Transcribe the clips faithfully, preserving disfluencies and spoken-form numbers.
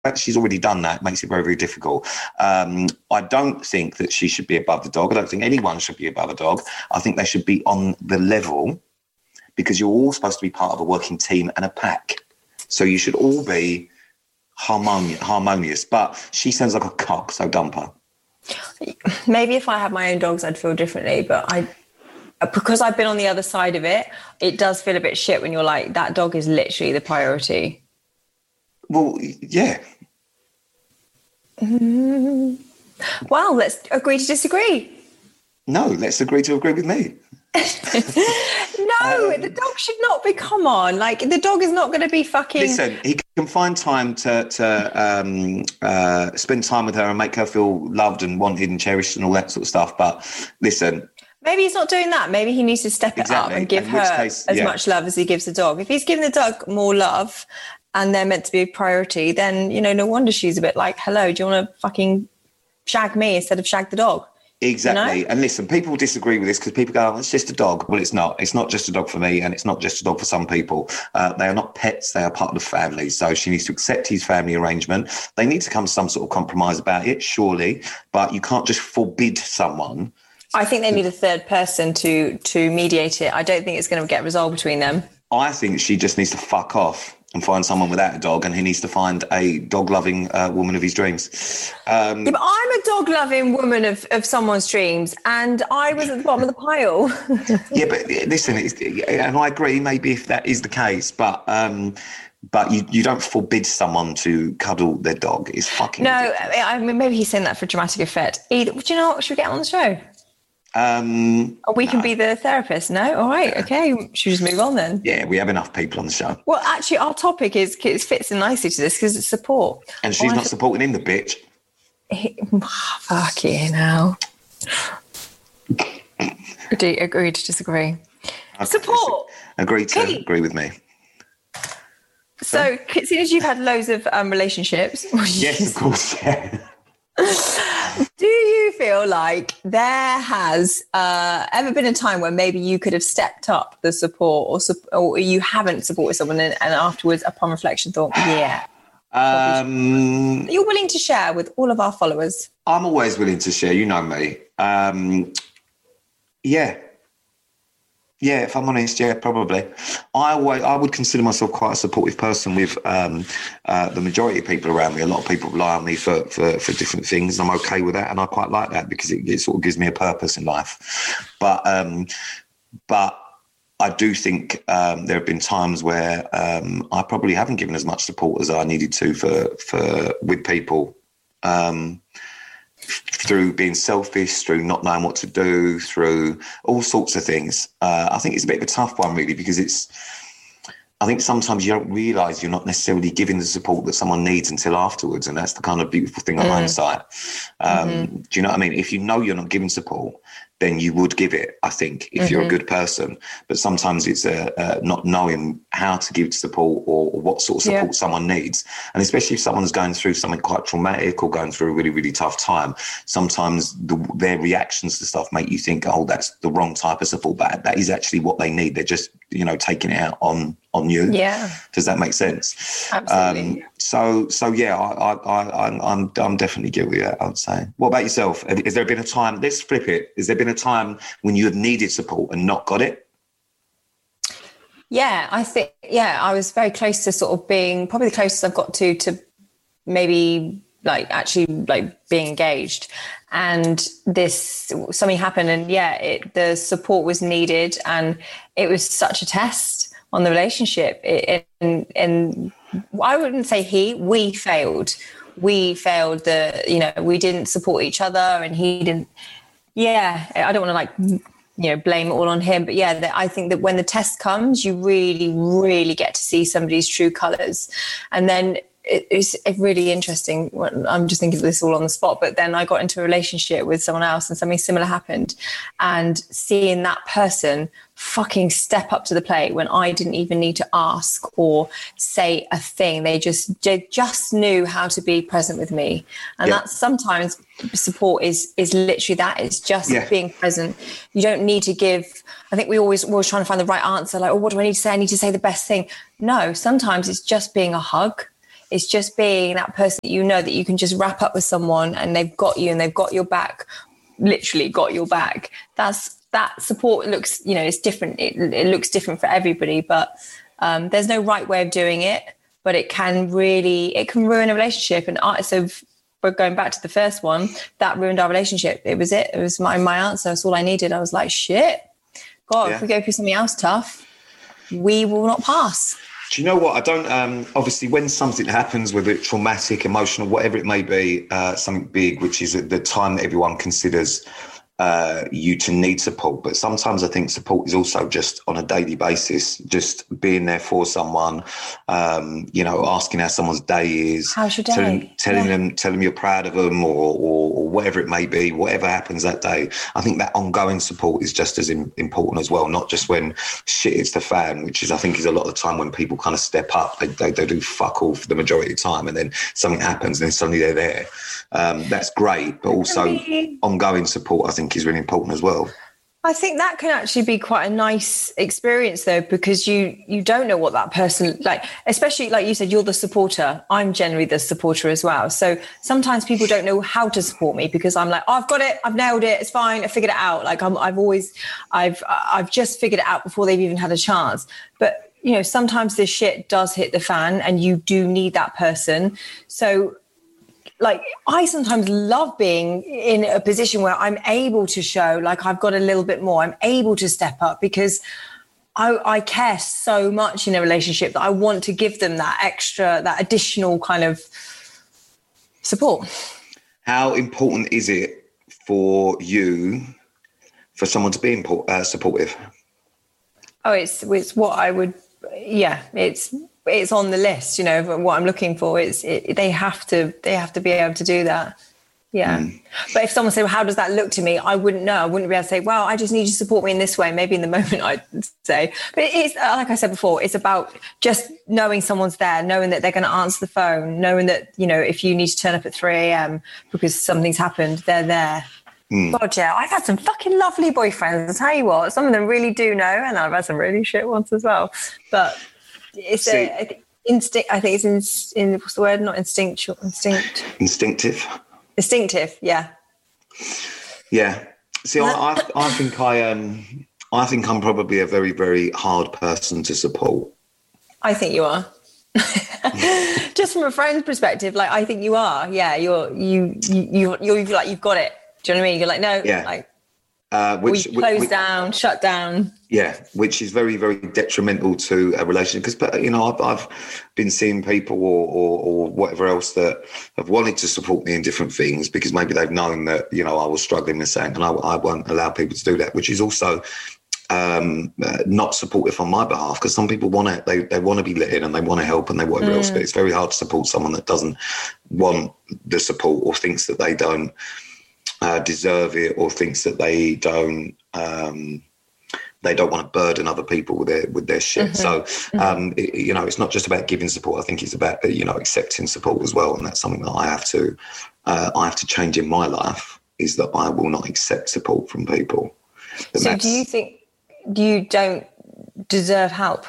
fact she's already done that makes it very, very difficult. Um, I don't think that she should be above the dog. I don't think anyone should be above a dog. I think they should be on the level, because you're all supposed to be part of a working team and a pack. So you should all be harmonious. harmonious. But she sounds like a cock, so dump her. Maybe if I had my own dogs, I'd feel differently. But I, because I've been on the other side of it, it does feel a bit shit when you're like, that dog is literally the priority. Well, yeah. Mm. Well, let's agree to disagree. No, let's agree to agree with me. No, um, the dog should not be, come on, like the dog is not going to be fucking... Listen, he can find time to, to um, uh, spend time with her and make her feel loved and wanted and cherished and all that sort of stuff. But listen... Maybe he's not doing that. Maybe he needs to step it exactly. up and give in her case, as yeah. much love as he gives the dog. If he's giving the dog more love and they're meant to be a priority, then, you know, no wonder she's a bit like, hello, do you want to fucking shag me instead of shag the dog? Exactly. You know? And listen, people disagree with this because people go, oh, it's just a dog. Well, it's not. It's not just a dog for me, and it's not just a dog for some people. Uh, they are not pets. They are part of the family. So she needs to accept his family arrangement. They need to come to some sort of compromise about it, surely, but you can't just forbid someone. I think they need a third person to to mediate it. I don't think it's going to get resolved between them. I think she just needs to fuck off and find someone without a dog, and he needs to find a dog-loving uh, woman of his dreams. Um, yeah, but I'm a dog-loving woman of, of someone's dreams, and I was at the bottom of the pile. yeah, but listen, it's, and I agree, maybe if that is the case, but... Um, But you, you don't forbid someone to cuddle their dog. It's fucking No, ridiculous. I mean, maybe he's saying that for dramatic effect. Either, do you know what? Should we get on the show? Um, or we no. can be the therapist. No? All right. Okay. Should we just move on then? Yeah, we have enough people on the show. Well, actually, our topic is it fits in nicely to this because it's support. And she's well, not supporting him, the bitch. He, fuck you now. Agree, agree to disagree. Okay, support. Agree to Kate. Agree with me. So, seeing as you've had loads of um, relationships... Yes, of course, yeah. Do you feel like there has uh, ever been a time where maybe you could have stepped up the support or, su- or you haven't supported someone and, and afterwards, upon reflection, thought, yeah. Um, You're willing to share with all of our followers? I'm always willing to share. You know me. Um, yeah. Yeah, if I'm honest, yeah, probably. I always, I would consider myself quite a supportive person with um, uh, the majority of people around me. A lot of people rely on me for, for, for different things. I'm okay with that, and I quite like that because it, it sort of gives me a purpose in life. But um, but I do think um, there have been times where um, I probably haven't given as much support as I needed to for for with people. Um, through being selfish, through not knowing what to do, through all sorts of things. Uh, I think it's a bit of a tough one, really, because it's, I think sometimes you don't realise you're not necessarily giving the support that someone needs until afterwards, and that's the kind of beautiful thing of mm. hindsight. Um, mm-hmm. Do you know what I mean? If you know you're not giving support, then you would give it, I think, if mm-hmm. you're a good person. But sometimes it's uh, uh, not knowing how to give support or, or what sort of support yeah. someone needs. And especially if someone's going through something quite traumatic or going through a really, really tough time, sometimes the, their reactions to stuff make you think, oh, that's the wrong type of support. But that is actually what they need. They're just, you know, taking it out on on you. Yeah. Does that make sense? Absolutely. Um, so, so yeah, I, I, I, I'm, I'm definitely guilty of that, I would say. What about yourself? Has there been a time, let's flip it. Has there been a time when you have needed support and not got it? Yeah, I think, yeah, I was very close to sort of being, probably the closest I've got to, to maybe like actually like being engaged. And this, something happened and yeah, it, the support was needed and it was such a test on the relationship. It, and, and I wouldn't say he, we failed. We failed the, you know, we didn't support each other and he didn't, yeah, I don't want to like, you know, blame it all on him. But yeah, the, I think that when the test comes, you really, really get to see somebody's true colours. And then it, it's really interesting. I'm just thinking of this all on the spot, but then I got into a relationship with someone else and something similar happened. And seeing that person fucking step up to the plate when I didn't even need to ask or say a thing. They just they just knew how to be present with me. And yeah. that's sometimes support is is literally that. It's just yeah. being present. You don't need to give, I think we always we're always trying to find the right answer, like, oh, what do I need to say? I need to say the best thing. No, sometimes it's just being a hug. It's just being that person that you know that you can just wrap up with someone and they've got you and they've got your back, literally got your back. That's that support looks, you know, it's different. It, it looks different for everybody, but um, there's no right way of doing it, but it can really, it can ruin a relationship. And I, so but going back to the first one, that ruined our relationship. It was it. It was my, my answer. That's all I needed. I was like, shit, God, yeah. If we go through something else tough, we will not pass. Do you know what? I don't, um, obviously when something happens, whether it's traumatic, emotional, whatever it may be, uh, something big, which is at the time that everyone considers uh, you to need support. But sometimes I think support is also just on a daily basis, just being there for someone, um, you know, asking how someone's day is. How's your day? Telling, telling yeah. them, telling them you're proud of them or, or, or whatever it may be, whatever happens that day. I think that ongoing support is just as in, important as well, not just when shit hits the fan, which is, I think, is a lot of the time when people kind of step up, they, they, they do fuck all for the majority of the time, and then something happens and then suddenly they're there. Um, that's great, but also ongoing support, I think, is really important as well. I think that can actually be quite a nice experience though, because you you don't know what that person, like, especially like you said, you're the supporter. I'm generally the supporter as well. So sometimes people don't know how to support me because I'm like, oh, I've got it, I've nailed it, it's fine, I figured it out. Like I'm, I've always, I've I've just figured it out before they've even had a chance. But you know, sometimes this shit does hit the fan, and you do need that person. So. Like, I sometimes love being in a position where I'm able to show, like, I've got a little bit more. I'm able to step up because I, I care so much in a relationship that I want to give them that extra, that additional kind of support. How important is it for you, for someone to be import, uh, supportive? Oh, it's it's what I would, yeah, it's... it's on the list, you know, what I'm looking for. It's it, they have to they have to be able to do that. Yeah. Mm. But if someone said, well, how does that look to me? I wouldn't know. I wouldn't be able to say, well, I just need you to support me in this way. Maybe in the moment I'd say, but it's like I said before, it's about just knowing someone's there, knowing that they're going to answer the phone, knowing that, you know, if you need to turn up at three a.m. because something's happened, they're there. Mm. God, yeah, I've had some fucking lovely boyfriends. I'll tell you what, some of them really do know, and I've had some really shit ones as well. But it's See, a, a instinct. I think it's in, in what's the word? Not instinctual. Instinct. Instinctive. Instinctive. Yeah. Yeah. See, I, I, I think I um, I think I'm probably a very, very hard person to support. I think you are. Just from a friend's perspective, like I think you are. Yeah, you're you you you you're like you've got it. Do you know what I mean? You're like no. Yeah. Like, Uh, which we close which, down, shut down. Yeah, which is very, very detrimental to a relationship. Because, you know, I've, I've been seeing people or, or, or whatever else that have wanted to support me in different things because maybe they've known that, you know, I was struggling with something, and I, I won't allow people to do that, which is also um, uh, not supportive on my behalf, because some people want to, they, they want to be let in and they want to help and they whatever mm. else, but it's very hard to support someone that doesn't want the support or thinks that they don't Uh, deserve it or thinks that they don't um, they don't want to burden other people with their with their shit. Mm-hmm. So um, it, you know, it's not just about giving support. I think it's about you know accepting support as well, and that's something that I have to uh, I have to change in my life. Is that I will not accept support from people. And so, do you think you don't deserve help?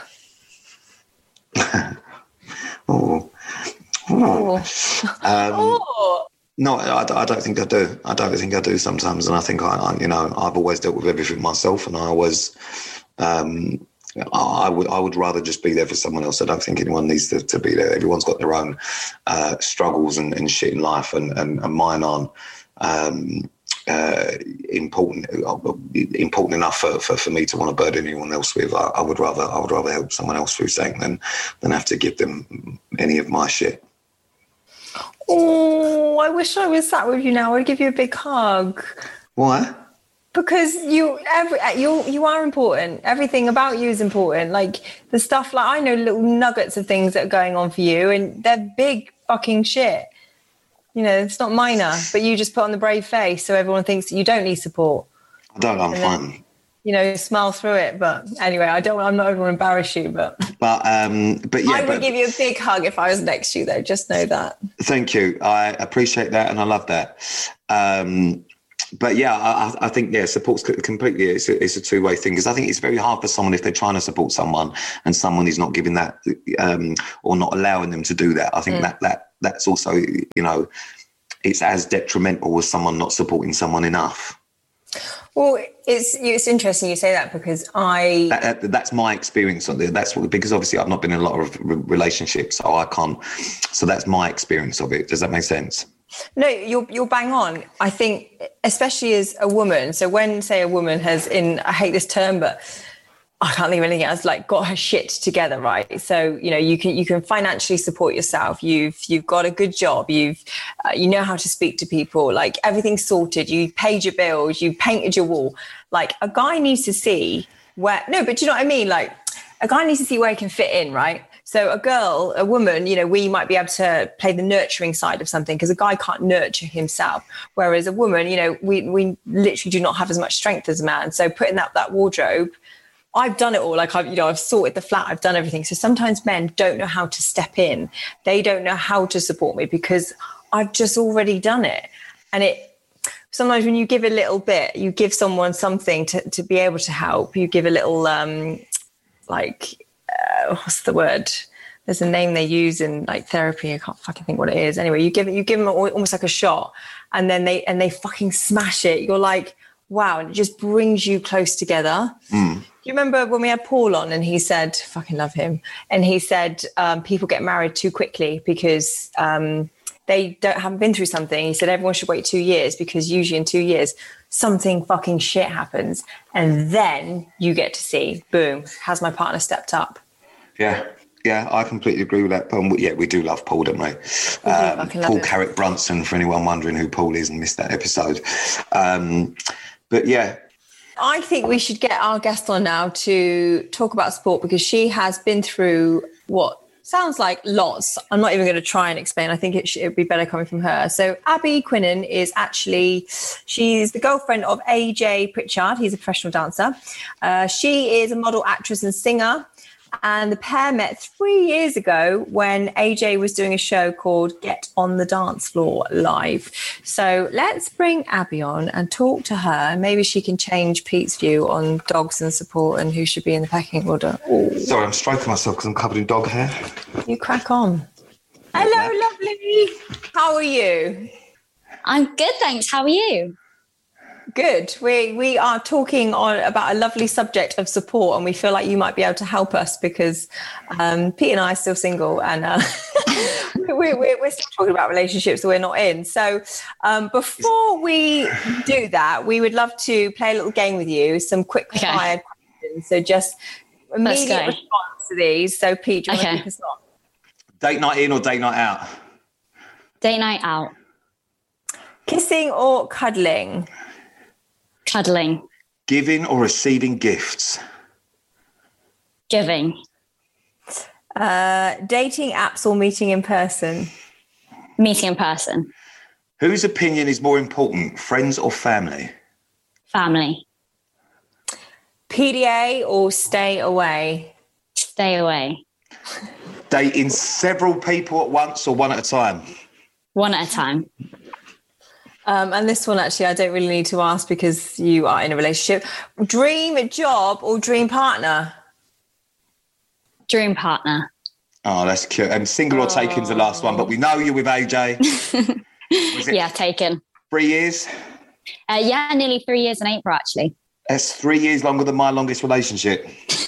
oh. Oh. Um, oh. No, I, I don't think I do. I don't think I do sometimes. And I think, I, I you know, I've always dealt with everything myself, and I always, um, I would I would rather just be there for someone else. I don't think anyone needs to, to be there. Everyone's got their own uh, struggles and, and shit in life, and, and, and mine aren't um, uh, important important enough for, for, for me to want to burden anyone else with. I, I would rather I would rather help someone else through something than, than have to give them any of my shit. Oh, I wish I was sat with you now. I'd give you a big hug. Why? Because you, every, you, you are important. Everything about you is important. Like the stuff, like I know little nuggets of things that are going on for you, and they're big fucking shit. You know, it's not minor, but you just put on the brave face so everyone thinks that you don't need support. I don't. I'm and fine. Then, you know, smile through it. But anyway, I don't. I'm not going to embarrass you, but. But um, but yeah, I would but, give you a big hug if I was next to you, though. Just know that. Thank you. I appreciate that, and I love that. Um, but yeah, I, I think, yeah, support's completely, it's a, it's a two-way thing, because I think it's very hard for someone if they're trying to support someone and someone is not giving that um, or not allowing them to do that. I think mm. that that that's also, you know, it's as detrimental as someone not supporting someone enough. Well, it's it's interesting you say that, because I... That, that, that's my experience on it. That's what, because obviously I've not been in a lot of relationships, so I can't... So that's my experience of it. Does that make sense? No, you're you're bang on. I think, especially as a woman. So when, say, a woman has, in, I hate this term, but I can't think of anything else, like got her shit together, right? So, you know, you can you can financially support yourself. You've you've got a good job. You've uh, you know how to speak to people. Like, everything's sorted. You paid your bills. You painted your wall. Like, a guy needs to see where. No, but do you know what I mean? Like, a guy needs to see where he can fit in, right? So a girl, a woman, you know, we might be able to play the nurturing side of something, because a guy can't nurture himself. Whereas a woman, you know, we we literally do not have as much strength as a man. So putting that that wardrobe, I've done it all. Like, I've, you know, I've sorted the flat, I've done everything. So sometimes men don't know how to step in. They don't know how to support me because I've just already done it. And it, sometimes when you give a little bit, you give someone something to, to be able to help. You give a little, um, like, uh, what's the word? There's a name they use in like therapy. I can't fucking think what it is. Anyway, you give it, you give them almost like a shot, and then they, and they fucking smash it. You're like, wow. And it just brings you close together. Mm. Do you remember when we had Paul on and he said, fucking love him. And he said, um, people get married too quickly because um, they don't haven't been through something. He said, everyone should wait two years because usually in two years, something fucking shit happens. And then you get to see, boom, has my partner stepped up? Yeah. Yeah, I completely agree with that. Um, yeah, we do love Paul, don't we? Um, we Paul Carrick Brunson, for anyone wondering who Paul is and missed that episode. Um, but yeah. I think we should get our guest on now to talk about sport, because she has been through what sounds like lots. I'm not even going to try and explain. I think it should it'd be better coming from her. So Abi Quinnen is actually, she's the girlfriend of A J Pritchard. He's a professional dancer. Uh, she is a model, actress and singer. And the pair met three years ago when A J was doing a show called Get on the Dance Floor Live. So let's bring Abi on and talk to her. Maybe she can change Pete's view on dogs and support and who should be in the pecking order. Ooh. Sorry, I'm stroking myself because I'm covered in dog hair. You crack on. Hello, lovely. How are you? I'm good, thanks. How are you? Good. We we are talking on about a lovely subject of support, and we feel like you might be able to help us because um, Pete and I are still single, and uh, we, we're, we're still talking about relationships that we're not in. So um, before we do that, we would love to play a little game with you, some quick okay. fire questions. So just immediate response to these. So Pete, do you okay. want to kick us off? Date night in or date night out? Date night out. Kissing or cuddling? Cuddling. Giving or receiving gifts? Giving. Uh, dating apps or meeting in person? Meeting in person. Whose opinion is more important, friends or family? Family. P D A or stay away? Stay away. Dating several people at once or one at a time? One at a time. Um, and this one, actually, I don't really need to ask because you are in a relationship. Dream job or dream partner? Dream partner. Oh, that's cute. And single or taken's the last one, but we know you're with A J. Yeah, taken. Three years? Uh, yeah, nearly three years in April, actually. That's three years longer than my longest relationship.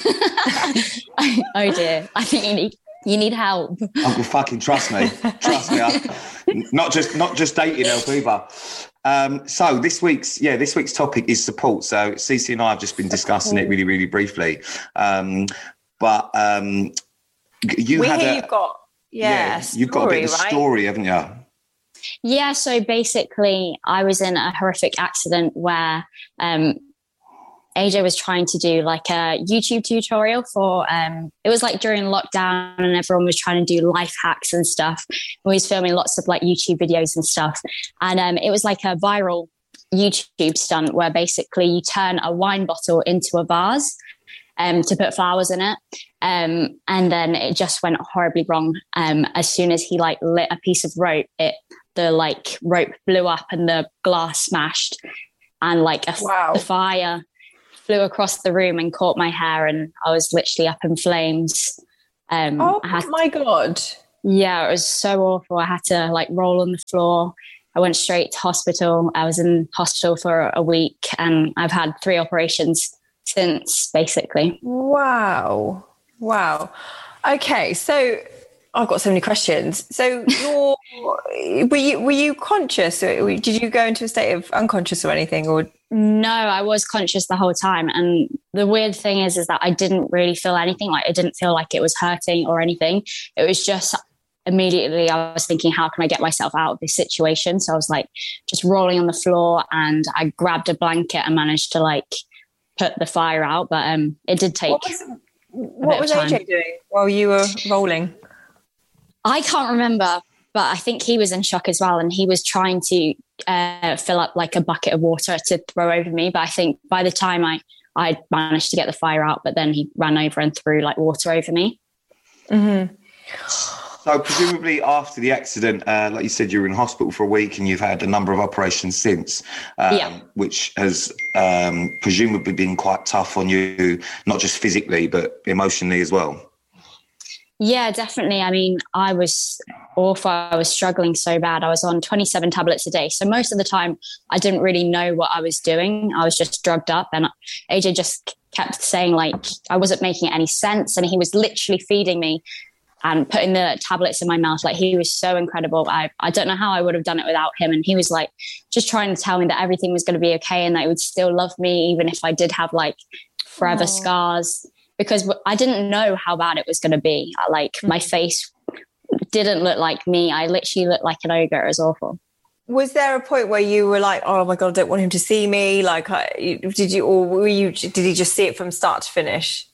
Oh, dear. I think you need... You need help. Uncle, fucking trust me. Trust me. I, not just not just dating help either. Um, so this week's yeah this week's topic is support. So Cece and I have just been discussing it really really briefly. Um, but um, you we had hear a, you've got yeah, yeah story, you've got a bit of a right? story, haven't you? Yeah. So basically, I was in a horrific accident where. Um, A J was trying to do like a YouTube tutorial for, um, it was like during lockdown and everyone was trying to do life hacks and stuff. And we was filming lots of like YouTube videos and stuff. And um, it was like a viral YouTube stunt where basically you turn a wine bottle into a vase um, to put flowers in it. Um, and then it just went horribly wrong. Um, as soon as he like lit a piece of rope, it the like rope blew up and the glass smashed. and like a, wow. the fire flew across the room and caught my hair, and I was literally up in flames. Um, oh I had, my God. Yeah, it was so awful. I had to like roll on the floor. I went straight to hospital. I was in hospital for a week, and I've had three operations since, basically. Wow. Wow. Okay. So I've got so many questions. So you're, were you, were you conscious? Or did you go into a state of unconscious or anything? Or no, I was conscious the whole time. And the weird thing is, is that I didn't really feel anything. Like, it didn't feel like it was hurting or anything. It was just immediately I was thinking, how can I get myself out of this situation? So I was like just rolling on the floor, and I grabbed a blanket and managed to like put the fire out. But um, it did take. What was, what was A J doing while you were rolling? I can't remember, but I think he was in shock as well. And he was trying to uh, fill up like a bucket of water to throw over me. But I think by the time I, I managed to get the fire out, but then he ran over and threw like water over me. Mm-hmm. So presumably after the accident, uh, like you said, you were in hospital for a week and you've had a number of operations since, um, yeah. which has um, presumably been quite tough on you, not just physically, but emotionally as well. Yeah, definitely. I mean, I was awful. I was struggling so bad. I was on twenty-seven tablets a day. So most of the time I didn't really know what I was doing. I was just drugged up, and A J just kept saying like I wasn't making any sense. And he was literally feeding me and putting the tablets in my mouth. Like, he was so incredible. I, I don't know how I would have done it without him. And he was like, just trying to tell me that everything was going to be okay and that he would still love me, even if I did have like forever Aww. Scars, because I didn't know how bad it was going to be. Like, mm-hmm. my face didn't look like me. I literally looked like an ogre. It was awful. Was there a point where you were like, oh my God, I don't want him to see me? Like, did you, or were you, did he just see it from start to finish?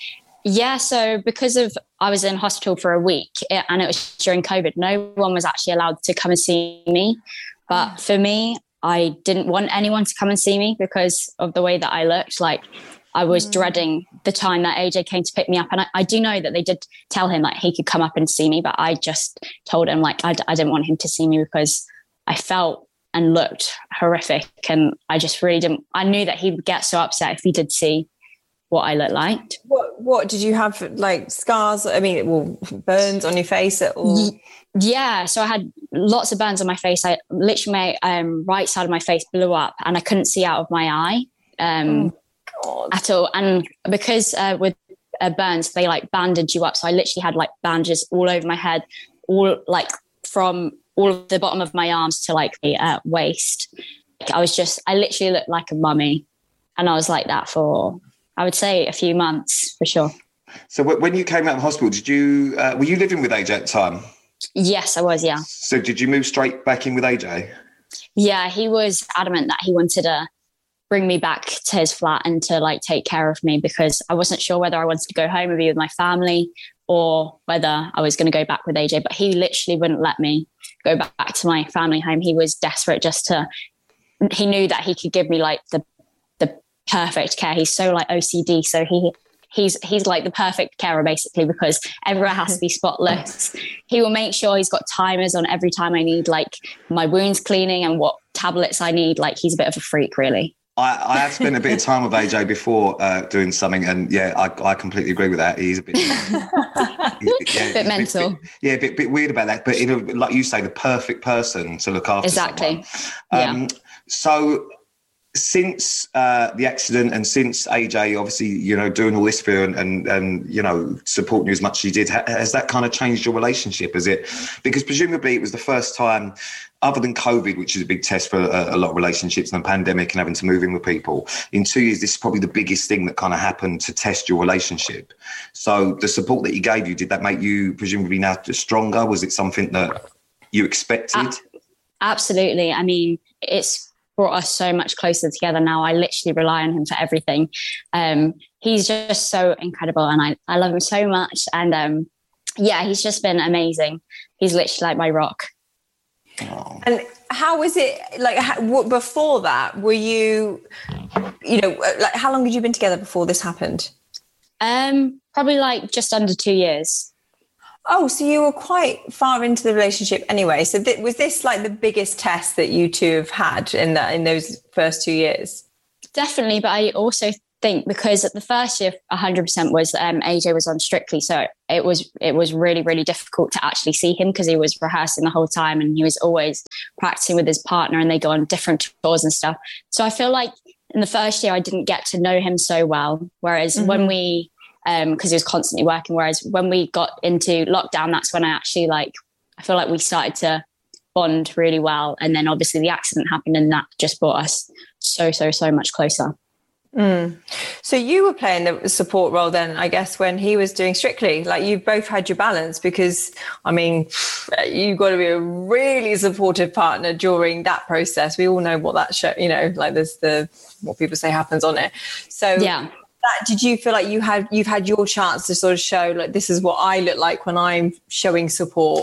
Yeah, so because of I was in hospital for a week and it was during COVID, no one was actually allowed to come and see me. But for me, I didn't want anyone to come and see me because of the way that I looked. Like, I was mm. dreading the time that A J came to pick me up. And I, I do know that they did tell him like he could come up and see me, but I just told him like I, I didn't want him to see me because I felt and looked horrific. And I just really didn't, I knew that he would get so upset if he did see what I looked like. What what did you have, like scars? I mean, well, burns on your face at all? Yeah, so I had lots of burns on my face. I literally my um, right side of my face blew up, and I couldn't see out of my eye um, oh, at all. And because uh, with uh, burns, they like bandage you up. So I literally had like bandages all over my head, all like from all of the bottom of my arms to like the uh, waist. I was just, I literally looked like a mummy, and I was like that for, I would say, a few months for sure. So when you came out of hospital, did you uh, were you living with A J at the time? Yes, I was, yeah. So did you move straight back in with A J? Yeah, he was adamant that he wanted to bring me back to his flat and to like take care of me, because I wasn't sure whether I wanted to go home and be with my family or whether I was going to go back with A J. But he literally wouldn't let me go back to my family home. He was desperate just to, he knew that he could give me like the the perfect care. He's so like O C D. So he he's he's like the perfect carer basically, because everywhere has to be spotless. He will make sure he's got timers on every time I need like my wounds cleaning and what tablets I need. Like, he's a bit of a freak, really. I, I have spent a bit of time with A J before uh, doing something, and yeah, I, I completely agree with that. He's a bit, yeah, bit mental. Bit, bit, yeah, a bit, bit weird about that. But in a, like you say, the perfect person to look after. Exactly. Someone. Um, yeah. So since uh, the accident, and since A J, obviously, you know, doing all this for you and, and, and you know, supporting you as much as he did, ha- has that kind of changed your relationship? Is it, because presumably it was the first time, other than COVID, which is a big test for a, a lot of relationships, and the pandemic and having to move in with people, in two years, this is probably the biggest thing that kind of happened to test your relationship. So the support that he gave you, did that make you presumably now stronger? Was it something that you expected? Uh, absolutely. I mean, it's brought us so much closer together now. I literally rely on him for everything. Um, he's just so incredible, and I, I love him so much. And um, yeah, he's just been amazing. He's literally like my rock. Oh. And how was it, like, how, what, before that, were you, you know, like, how long had you been together before this happened? Um, probably like just under two years. Oh, so you were quite far into the relationship anyway. So th- was this like the biggest test that you two have had in that in those first two years? Definitely, but I also think because the first year, one hundred percent was um, A J was on Strictly, so it was it was really really difficult to actually see him because he was rehearsing the whole time and he was always practicing with his partner, and they go on different tours and stuff. So I feel like in the first year I didn't get to know him so well, whereas mm-hmm. when we um because he was constantly working, whereas when we got into lockdown, that's when I actually like I feel like we started to bond really well, and then obviously the accident happened and that just brought us so so so much closer. Mm. So you were playing the support role then, I guess, when he was doing Strictly. Like you've both had your balance, because I mean you've got to be a really supportive partner during that process. We all know what that show, you know, like there's the what people say happens on it. So yeah, that, did you feel like you had you've had your chance to sort of show like this is what I look like when I'm showing support?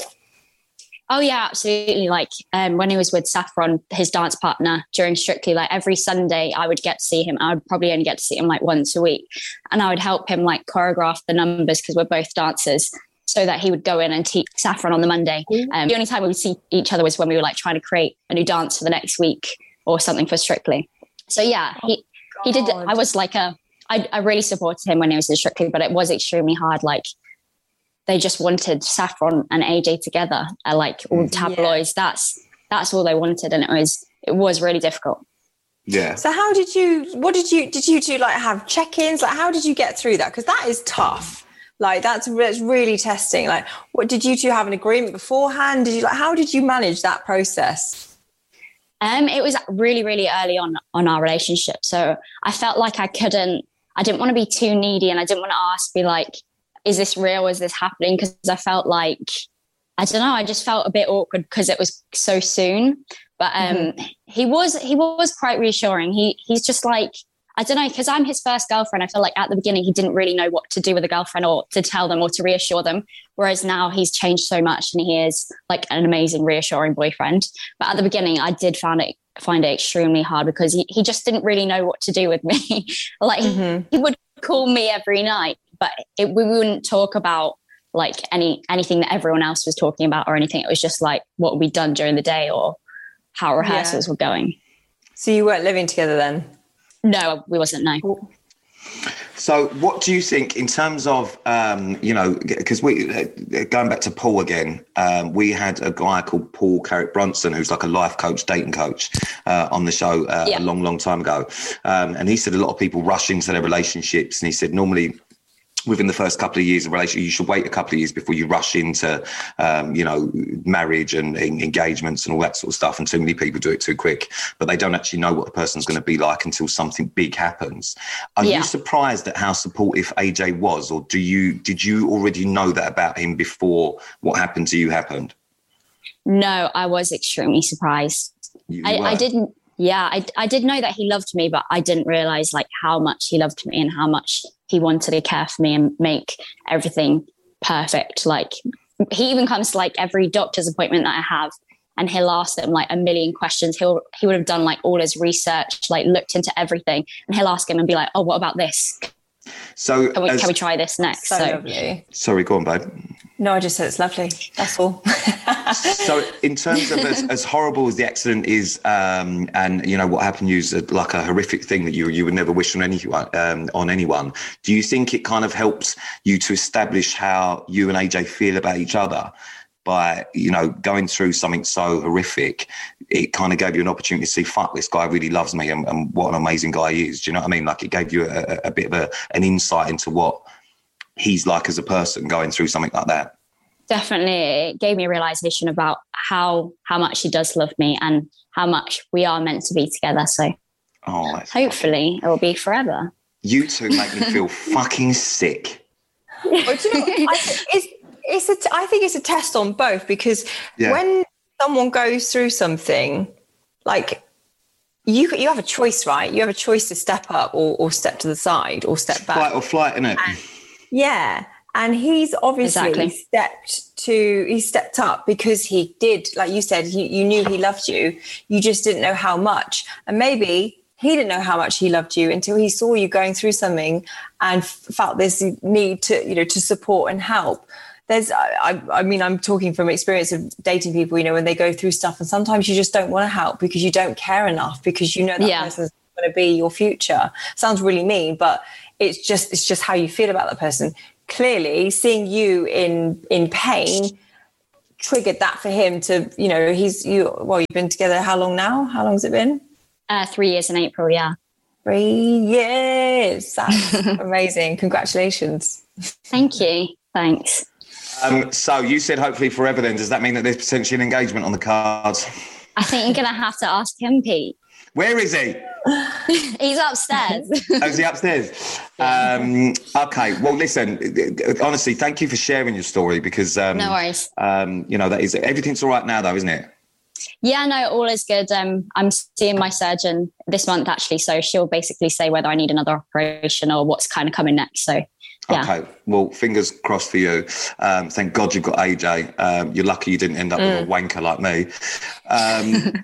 Oh yeah, absolutely. Like um, when he was with Saffron, his dance partner during Strictly, like every Sunday I would get to see him. I would probably only get to see him like once a week, and I would help him like choreograph the numbers because we're both dancers, so that he would go in and teach Saffron on the Monday. Um, the only time we would see each other was when we were like trying to create a new dance for the next week or something for Strictly. So yeah, he oh, he did. I was like a I, I really supported him when he was in Strictly, but it was extremely hard. Like they just wanted Saffron and A J together, uh, like all the tabloids. Yeah. That's that's all they wanted, and it was it was really difficult. Yeah. So how did you? What did you? Did you two like have check-ins? Like how did you get through that? Because that is tough. Like that's, that's really testing. Like, what did you two have an agreement beforehand? Did you like? How did you manage that process? Um, it was really, really early on on our relationship, so I felt like I couldn't. I didn't want to be too needy, and I didn't want to ask, be like, is this real? Is this happening? Because I felt like, I don't know, I just felt a bit awkward because it was so soon. But um, mm-hmm. he was he was quite reassuring. He He's just like, I don't know, because I'm his first girlfriend. I feel like at the beginning, he didn't really know what to do with a girlfriend or to tell them or to reassure them. Whereas now he's changed so much and he is like an amazing, reassuring boyfriend. But at the beginning, I did find it find it extremely hard because he, he just didn't really know what to do with me. Like mm-hmm. he would call me every night, but it, we wouldn't talk about like any anything that everyone else was talking about or anything. It was just like what we'd done during the day or how rehearsals yeah. were going. So you weren't living together then? No, we wasn't, no. So what do you think in terms of, um, you know, because we, uh, going back to Paul again, um, we had a guy called Paul Carrick-Bronson, who's like a life coach, dating coach uh, on the show uh, yeah. a long, long time ago. Um, and he said a lot of people rush into their relationships. And he said normally within the first couple of years of relationship, you should wait a couple of years before you rush into, um, you know, marriage and engagements and all that sort of stuff. And too many people do it too quick, but they don't actually know what the person's going to be like until something big happens. Are yeah. you surprised at how supportive A J was, or do you did you already know that about him before what happened to you happened? No, I was extremely surprised. You, you I, I didn't. Yeah, I, I did know that he loved me, but I didn't realize like how much he loved me and how much he wanted to care for me and make everything perfect. Like he even comes to like every doctor's appointment that I have and he'll ask them like a million questions. He'll, he would have done like all his research, like looked into everything, and he'll ask him and be like, oh, what about this? So can we, as, can we try this next? So, so lovely. Sorry, go on, babe. No, I just said it's lovely. That's all. So in terms of as, as horrible as the accident is, um, and you know what happened to you is a, like a horrific thing that you you would never wish on anyone. Um, on anyone. Do you think it kind of helps you to establish how you and A J feel about each other? By, you know, going through something so horrific, it kind of gave you an opportunity to see, fuck, this guy really loves me and, and what an amazing guy he is. Do you know what I mean? Like it gave you a, a bit of a, an insight into what he's like as a person going through something like that. Definitely. It gave me a realization about how how much he does love me and how much we are meant to be together. So oh, that's hopefully it will be forever. You two make me feel fucking sick. Well, do you know, I, it's, it's a, I think it's a test on both, because yeah. when someone goes through something, like you you have a choice, right? You have a choice to step up or, or step to the side or step back. Fight or flight, innit? And, yeah. And he's obviously exactly. stepped to, he stepped up because he did, like you said, he, you knew he loved you. You just didn't know how much. And maybe he didn't know how much he loved you until he saw you going through something and f- felt this need to, you know, to support and help. there's, I, I mean, I'm talking from experience of dating people, you know, when they go through stuff and sometimes you just don't want to help because you don't care enough because you know that yeah. person's going to be your future. Sounds really mean, but it's just, it's just how you feel about that person. Clearly seeing you in, in pain triggered that for him to, you know, he's, you, well, you've been together how long now? How long has it been? Uh, three years in April, yeah. Three years. That's amazing. Congratulations. Thank you. Thanks. Um, so you said hopefully forever then. Does that mean that there's potentially an engagement on the cards? I think you're going to have to ask him, Pete. Where is he? He's upstairs. Oh, is he upstairs? Um, okay. Well, listen, honestly, thank you for sharing your story because, um, no worries. Um, you know, that is, everything's all right now though, isn't it? Yeah, no, all is good. Um, I'm seeing my surgeon this month actually. So she'll basically say whether I need another operation or what's kind of coming next. So yeah. Okay, well, fingers crossed for you. Um, thank God you've got A J. Um, you're lucky you didn't end up mm. with a wanker like me. Um,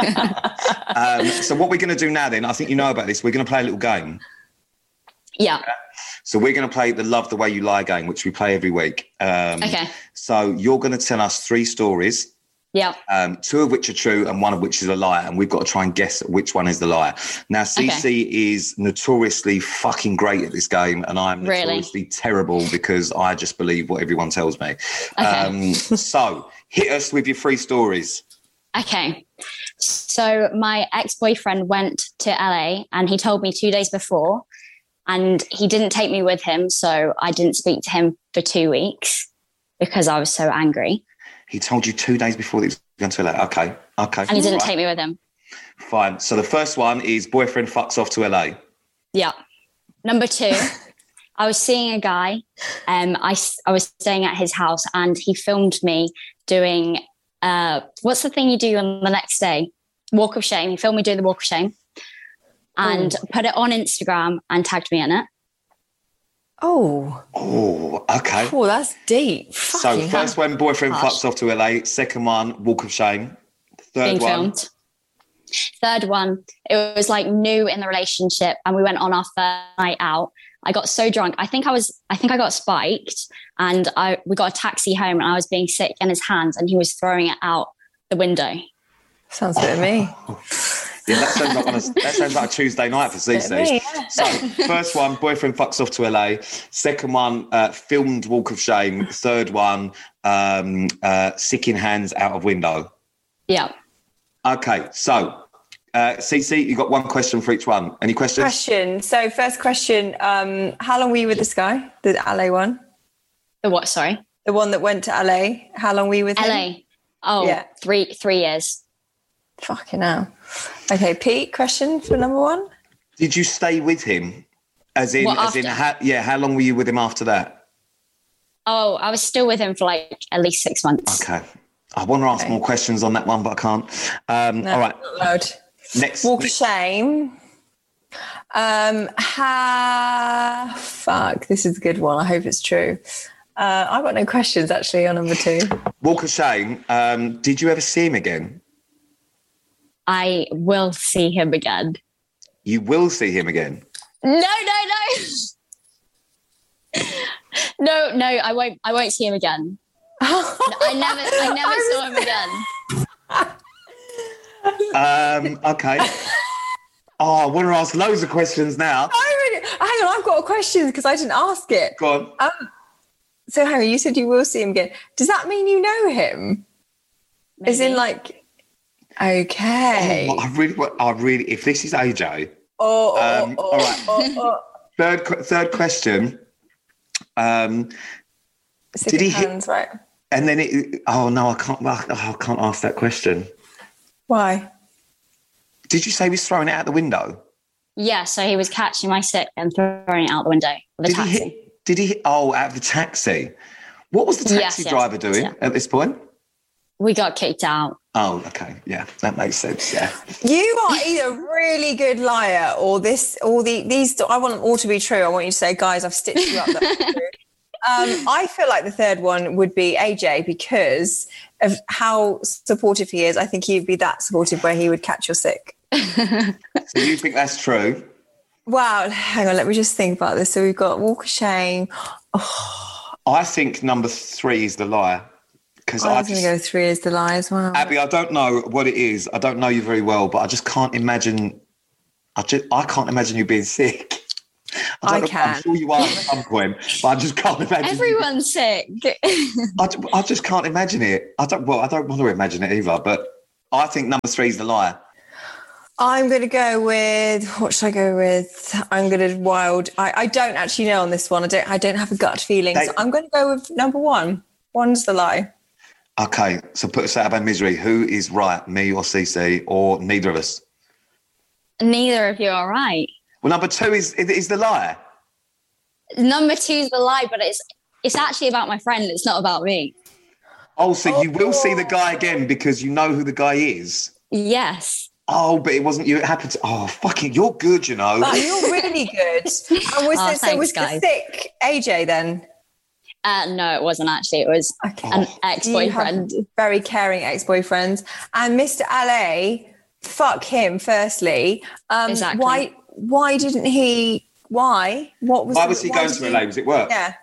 um, so what we're going to do now then, I think you know about this, we're going to play a little game. Yeah. So we're going to play the Love the Way You Lie game, which we play every week. Um, okay. So you're going to tell us three stories. Yeah. Um, two of which are true and one of which is a lie. And we've got to try and guess which one is the lie. Now, C C okay. is notoriously fucking great at this game. And I'm notoriously really? terrible because I just believe what everyone tells me. Okay. Um, so hit us with your three stories. Okay. So my ex-boyfriend went to L A and he told me two days before and he didn't take me with him. So I didn't speak to him for two weeks because I was so angry. He told you two days before that he was going to L A. Okay, okay. And he didn't right. take me with him. Fine. So the first one is boyfriend fucks off to L A. Yeah. Number two, I was seeing a guy. Um, I, I was staying at his house and he filmed me doing, uh, what's the thing you do on the next day? Walk of shame. He filmed me doing the walk of shame and Ooh. put it on Instagram and tagged me in it. Oh. Oh, okay. Oh, that's deep. So first one, boyfriend Gosh. fucks off to L A. Second one, walk of shame. Third Being one. Filmed. Third one, it was like new in the relationship and we went on our first night out. I got so drunk. I think I was, I think I got spiked and I, we got a taxi home and I was being sick in his hands and he was throwing it out the window. Sounds a bit of me. Yeah, that sounds like on a, that sounds like a Tuesday night for C C. Yeah. So, first one, boyfriend fucks off to L A. Second one, uh, filmed walk of shame. Third one, um, uh, sick in hands out of window. Yeah. Okay, so uh, C C, you got one question for each one. Any questions? Question. So, first question: um, how long were you with this guy? The L A one. The what? Sorry. The one that went to L A. How long were you with L A? him? Oh, yeah. three three years. Fucking hell. Okay, Pete, question for number one. Did you stay with him? As in, what, as after? in, how, yeah, how long were you with him after that? Oh, I was still with him for like at least six months. Okay. I want to ask okay. more questions on that one, but I can't. Um, no, all right. Not allowed. Next. Walk of shame. Um, ha, fuck, this is a good one. I hope it's true. Uh, I've got no questions actually on number two. Walk of shame. Um, did you ever see him again? I will see him again. You will see him again? No, no, no. no, no, I won't I won't see him again. I never I never saw him again. Um, okay. Oh, I want to ask loads of questions now. I, hang on, I've got a question because I didn't ask it. Go on. Um, so hang on, you said you will see him again. Does that mean you know him? Maybe. As in like okay. Oh, I really, I really. If this is A J. Oh, oh, um, oh, all right. Oh, oh. Third, third question. Um, Sick did he hands, hit? Right. And then it. Oh no, I can't. Oh, I can't ask that question. Why? Did you say he was throwing it out the window? Yeah. So he was catching my sick and throwing it out the window of the did taxi. He hit, did he? Hit, oh, out of the taxi. What was the taxi yes, driver yes, doing yeah. at this point? We got kicked out. Oh, okay. Yeah, that makes sense. Yeah. You are either a really good liar or this, all the, these, I want them all to be true. I want you to say, guys, I've stitched you up. That's true. Um, I feel like the third one would be A J because of how supportive he is. I think he'd be that supportive where he would catch your sick. So you think that's true? Wow. Hang on. Let me just think about this. So we've got walk of shame. Oh, I think number three is the lie. Because I I was going just, to go three is the lie as well. Abby, I don't know what it is. I don't know you very well, but I just can't imagine. I just, I can't imagine you being sick. I, don't I know, can. I'm sure you are at some point, but I just can't imagine. Everyone's sick. I, I just can't imagine it. I don't. Well, I don't want to imagine it either. But I think number three is the lie. I'm going to go with, what should I go with? I'm going to wild. I, I don't actually know on this one. I don't I don't have a gut feeling. They, so I'm going to go with number one. One's the lie. Okay, so put us out of our misery. Who is right, me or Cece, or neither of us? Neither of you are right. Well, number two is is the lie. Number two is the lie, but it's it's actually about my friend. It's not about me. Oh, so oh. you will see the guy again because you know who the guy is? Yes. Oh, but it wasn't you. It happened to... Oh, fucking, you're good, you know. But you're really good. And was, Oh, it, so thanks, was guys. the thick A J then? Uh, no, it wasn't actually. It was Okay. an Oh. ex-boyfriend. You have very caring ex-boyfriend. And Mister L A, fuck him, firstly. Um, Exactly. Why Why didn't he... Why? What was Why the- was he why going did to he- L A? Was it work? Yeah.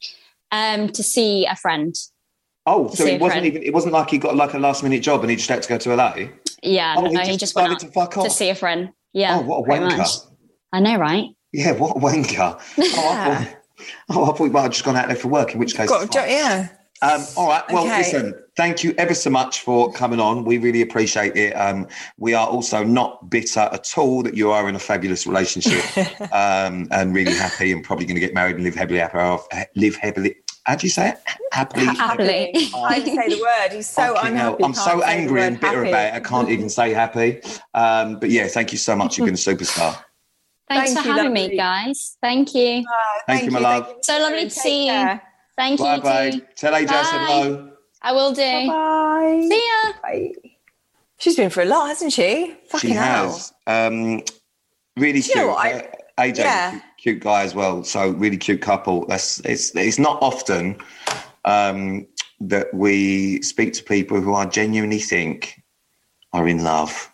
Um, to see a friend. Oh, To so see it a wasn't friend. even... It wasn't like he got like a last-minute job and he just had to go to L A? Yeah, Oh, no, he he just just went decided out to fuck off? to see a friend. Yeah. Oh, what a pretty wanker. much. I know, right? Yeah, what a wanker. Oh, I thought, oh, I thought he might have just gone out there for work, in which case... Got, it's fine. yeah. Um, all right. Well, Okay. listen, thank you ever so much for coming on. We really appreciate it. Um, we are also not bitter at all that you are in a fabulous relationship um, and really happy and probably going to get married and live happily ever live happily. How do you say it? Happily. Happily. I didn't say the word. He's so Fucking hell. unhappy. I'm can't so say the angry word and bitter happy. about it. I can't even say happy. Um, but yeah, thank you so much. You've been a superstar. Thanks Thank for you, having lovely. me, guys. Thank you. Oh, Thank you, my love. So lovely to Take see you. care. Thank Bye, you. bye. Too. Tell A J I said Bye. hello. I will do. Bye. See ya. Bye. She's been for a lot, hasn't she? Fucking She hell. has. Um, really Do you cute. know what? I- Uh, A J, Yeah. cute, cute guy as well. So really cute couple. That's it's it's not often um, that we speak to people who I genuinely think are in love.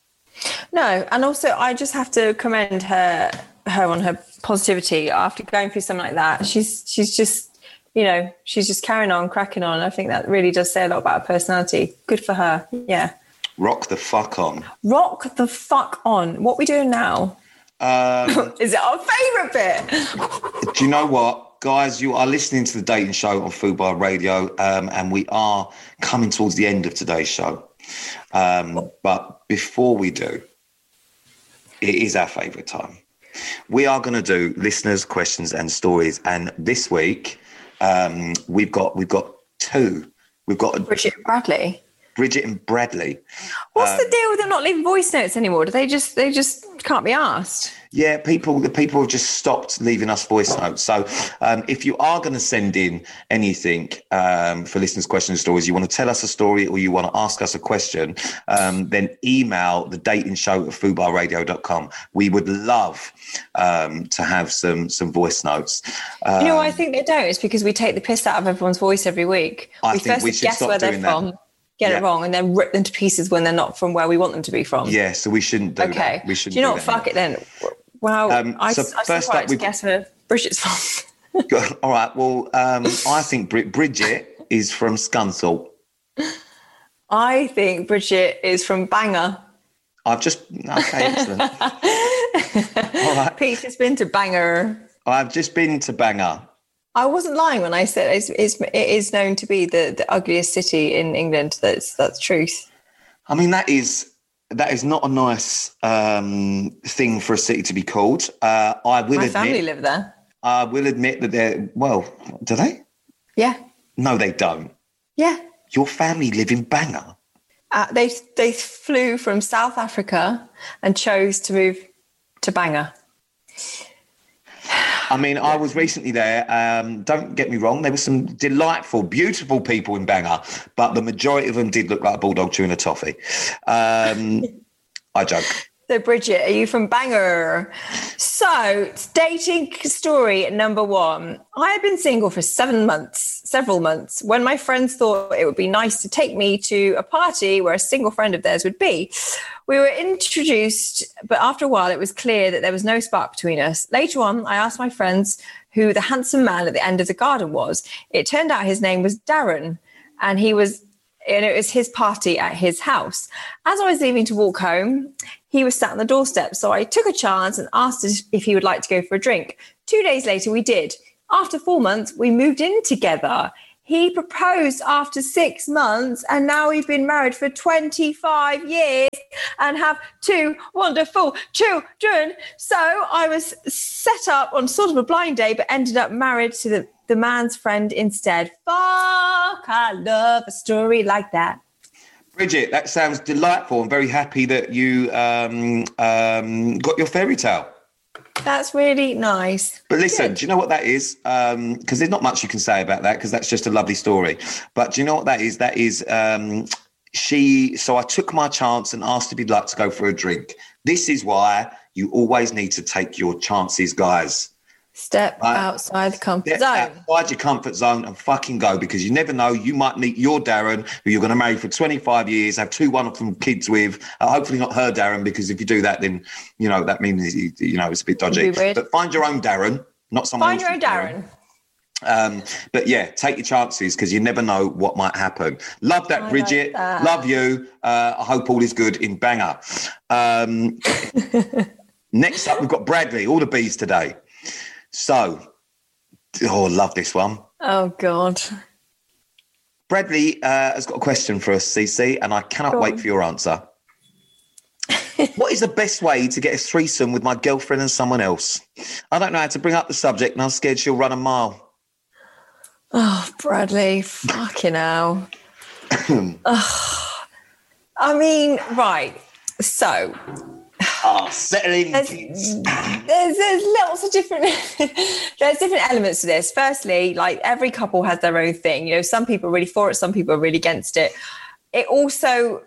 No, and also I just have to commend her her on her positivity after going through something like that. She's she's just, you know, she's just carrying on, cracking on. I think that really does say a lot about her personality. Good for her. Yeah. Rock the fuck on. Rock the fuck on. What we doing now? Um, Is it our favourite bit? do you know what? Guys, you are listening to the Dating Show on Food Bar Radio, um, and we are coming towards the end of today's show. Um, but before we do, it is our favourite time. We are going to do listeners' questions and stories, and this week um, we've got we've got two. We've got Bridget Bradley. Bridget and Bradley. What's Um, the deal with them not leaving voice notes anymore? Do they just they just can't be asked? Yeah, people the people have just stopped leaving us voice notes. So um, if you are going to send in anything um, for listeners' questions and stories, you want to tell us a story or you want to ask us a question, um, then email the dating show at foodbar radio dot com. We would love um, to have some some voice notes. Um, You know why I think they don't? It's because we take the piss out of everyone's voice every week. I we think first we should guess stop where they're doing that. from, get Yeah. it wrong, and then rip them to pieces when they're not from where we want them to be from. yeah, so we shouldn't do Okay. that. We shouldn't do you know do what? that. Fuck it then. Well, Um, I, so I still first quite up like to we've- guess where Bridget's from. All right. Well, um, I think Brid- Bridget is from Scunthorpe. I think Bridget is from Bangor. I've just okay, excellent. All right. Pete's has been to Bangor. I've just been to Bangor. I wasn't lying when I said it's, it's, it is known to be the, the ugliest city in England. That's that's truth. I mean, that is that is not a nice um, thing for a city to be called. Uh, I will My admit. family live there. I will admit that they're well. Do they? Yeah, No, they don't. yeah. Your family live in Bangor. Uh, they they flew from South Africa and chose to move to Bangor. I mean, I was recently there. Um, don't get me wrong. There were some delightful, beautiful people in Bangor, but the majority of them did look like a bulldog chewing a toffee. Um, I joke. So, Bridget, are you from Bangor? So, dating story number one. I had been single for seven months, several months, when my friends thought it would be nice to take me to a party where a single friend of theirs would be. We were introduced, but after a while, it was clear that there was no spark between us. Later on, I asked my friends who the handsome man at the end of the garden was. It turned out his name was Darren, and he was, and it was his party at his house. As I was leaving to walk home, he was sat on the doorstep. So I took a chance and asked if he would like to go for a drink. Two days later, we did. After four months, we moved in together. He proposed after six months, and now we've been married for twenty-five years and have two wonderful children. So I was set up on sort of a blind date, but ended up married to the, the man's friend instead. Fuck, I love a story like that. Bridget, that sounds delightful. I'm very happy that you um, um, got your fairy tale. That's really nice. But listen, Good. Do you know what that is? Because um, there's not much you can say about that, because that's just a lovely story. But do you know what that is? That is um, she. So I took my chance and asked if he'd like to go for a drink. This is why you always need to take your chances, guys. Step right? outside the comfort Step zone. Outside your comfort zone and fucking go, because you never know. You might meet your Darren, who you're going to marry for twenty-five years, have two wonderful kids with. Uh, hopefully not her Darren, because if you do that, then, you know, that means, you know, it's a bit dodgy. But find your own Darren, not someone Find your own Darren. Darren. Um, but yeah, take your chances, because you never know what might happen. Love that, I Bridget. like that. Love you. Uh, I hope all is good in Bangor. Um, next up, we've got Bradley, all the bees today. So, oh, love this one. Oh, God. Bradley uh, has got a question for us, Cece, and I cannot Go wait on. for your answer. What is the best way to get a threesome with my girlfriend and someone else? I don't know how to bring up the subject, and I'm scared she'll run a mile. Oh, Bradley, fucking hell. oh, I mean, right. So, Oh, settling. there's, there's, there's lots of different, there's different elements to this. Firstly, like every couple has their own thing. You know, some people are really for it, some people are really against it. It also,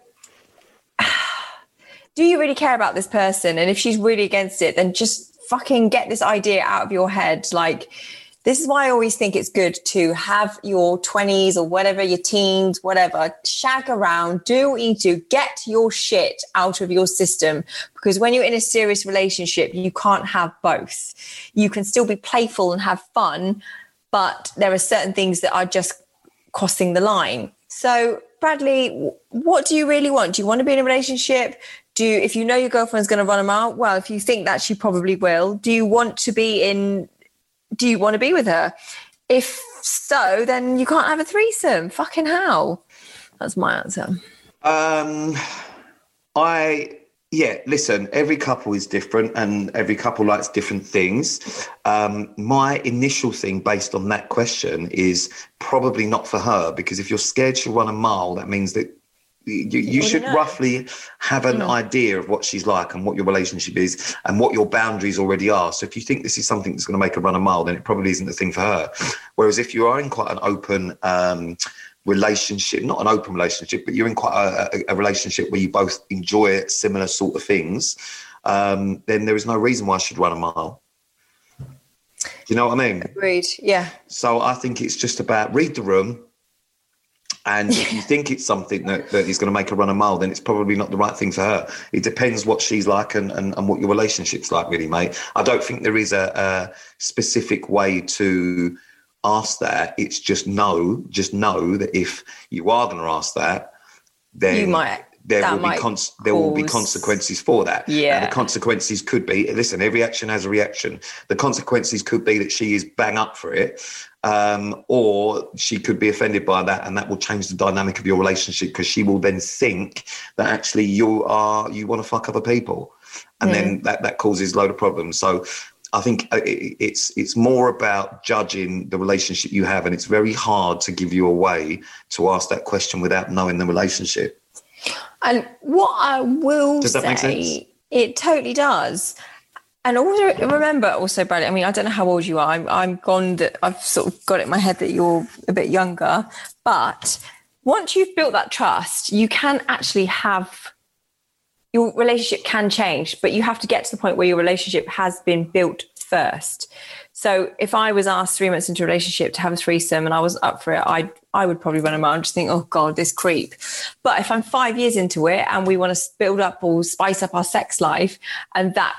do you really care about this person? And if she's really against it, then just fucking get this idea out of your head. Like, this is why I always think it's good to have your twenties or whatever, your teens, whatever, shag around, do what you do, get your shit out of your system. Because when you're in a serious relationship, you can't have both. You can still be playful and have fun, but there are certain things that are just crossing the line. So, Bradley, what do you really want? Do you want to be in a relationship? Do you, if you know your girlfriend's going to run them out, well, if you think that she probably will, do you want to be in... Do you want to be with her? If so, then you can't have a threesome. Fucking hell. That's my answer. Um, I, yeah, listen, every couple is different and every couple likes different things. Um, my initial thing based on that question is probably not for her, because if you're scared she'll run a mile, that means that You, you should know. roughly have an mm. idea of what she's like and what your relationship is and what your boundaries already are. So if you think this is something that's going to make her run a mile, then it probably isn't the thing for her. Whereas if you are in quite an open um, relationship, not an open relationship, but you're in quite a, a, a relationship where you both enjoy similar sort of things, um, then there is no reason why she should run a mile. Do you know what I mean? Agreed, yeah. So I think it's just about read the room. And if you think it's something that, that is going to make her run a mile, then it's probably not the right thing for her. It depends what she's like and, and, and what your relationship's like, really, mate. I don't think there is a, a specific way to ask that. It's just know, just know that if you are going to ask that, then you might, there will be con- there will be consequences for that. Yeah. And the consequences could be, listen, every action has a reaction. The consequences could be that she is bang up for it. Um, or she could be offended by that, and that will change the dynamic of your relationship, because she will then think that actually you are you want to fuck other people, and yeah. then that, that causes a load of problems. So I think it, it's it's more about judging the relationship you have, and it's very hard to give you a way to ask that question without knowing the relationship. And what I will does that say, make sense? It totally does. And also remember, also, Bradley, I mean, I don't know how old you are. I'm, I'm gone that I've sort of got it in my head that you're a bit younger. But once you've built that trust, you can actually have, your relationship can change, but you have to get to the point where your relationship has been built first. So if I was asked three months into a relationship to have a threesome and I was up for it, I I would probably run a mile and just think, oh God, this creep. But if I'm five years into it and we want to build up or spice up our sex life, and that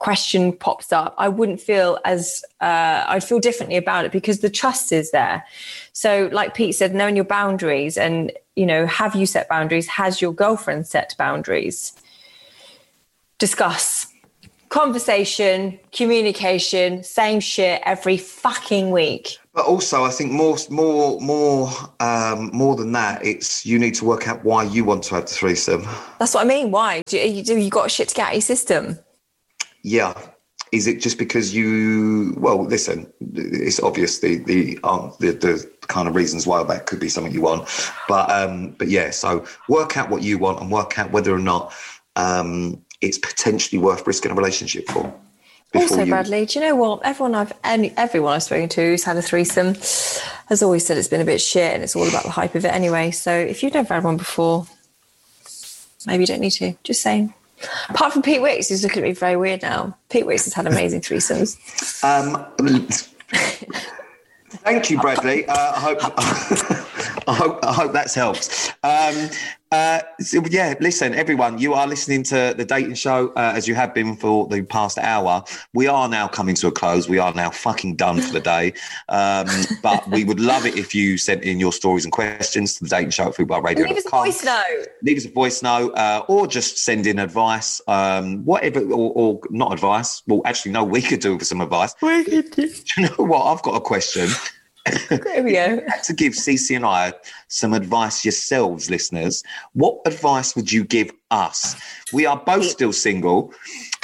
question pops up, I wouldn't feel as, uh, I'd feel differently about it because the trust is there. So like Pete said, knowing your boundaries and, you know, have you set boundaries? Has your girlfriend set boundaries? Discuss. Conversation, communication, same shit every fucking week. But also, I think more, more, more, um, more than that, it's you need to work out why you want to have the threesome. That's what I mean. Why do you, do you got shit to get out of your system? Yeah. Is it just because you? Well, listen, it's obvious the the um, the, the kind of reasons why that could be something you want, but um, but yeah. So work out what you want and work out whether or not um, it's potentially worth risking a relationship for. Also, you... Bradley, do you know what? Everyone I've any, everyone I've spoken to who's had a threesome has always said it's been a bit shit, and it's all about the hype of it anyway. So if you've never had one before, maybe you don't need to. Just saying. Apart from Pete Wicks, who's looking at me very weird now. Pete Wicks has had amazing threesomes. Um, thank you, Bradley. Uh, I hope I hope I hope that's helped. Um, Uh, so yeah, listen, everyone, you are listening to The Dating Show, uh, as you have been for the past hour. We are now coming to a close. We are now fucking done for the day. Um, but we would love it if you sent in your stories and questions to The Dating Show at foodbar radio dot com. Leave us a voice note. Leave us a voice note, uh, or just send in advice, um, whatever, or, or not advice. Well, actually, no, we could do with some advice. We could do. Do you know what? I've got a question. There we go. If you had to give Cece and I some advice yourselves, listeners, what advice would you give us? We are both still single,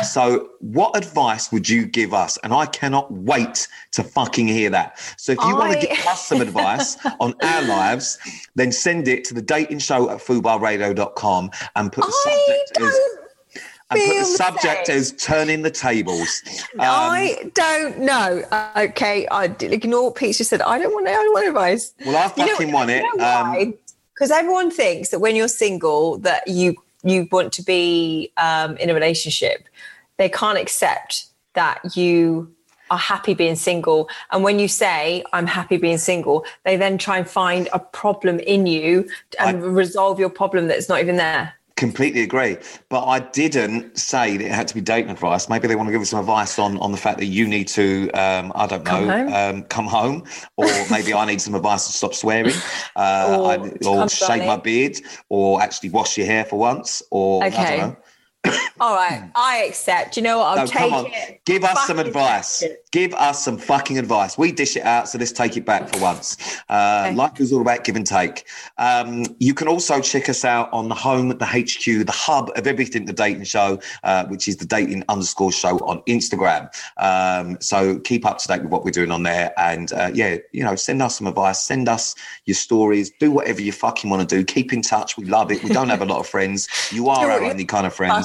so what advice would you give us? And I cannot wait to fucking hear that. So if you I... want to give us some advice on our lives, then send it to the dating show at foodbar radio dot com and put the I subject as... And put the subject the as turning the tables. Um, I don't know. Okay, I ignore what Pete just said. I don't want. I don't want advice. Well, I fucking you know, want it. Because um, everyone thinks that when you're single, that you you want to be um, in a relationship. They can't accept that you are happy being single. And when you say I'm happy being single, they then try and find a problem in you and I, resolve your problem that's not even there. Completely agree. But I didn't say that it had to be dating advice. Maybe they want to give us some advice on, on the fact that you need to, um, I don't know, come home, um, come home or maybe I need some advice to stop swearing uh, or, I, or shave my beard or actually wash your hair for once or okay. I don't know. All right, I accept. You know what? I'll no, take come on. it. Give us some advice. Give us some fucking advice. We dish it out, so let's take it back for once. Uh, okay. Life is all about give and take. Um, you can also check us out on the home, the H Q, the hub of everything, The Dating Show, uh, which is the dating underscore show on Instagram. Um, so keep up to date with what we're doing on there. And uh, yeah, you know, send us some advice. Send us your stories. Do whatever you fucking want to do. Keep in touch. We love it. We don't have a lot of friends. You are our only kind of friends.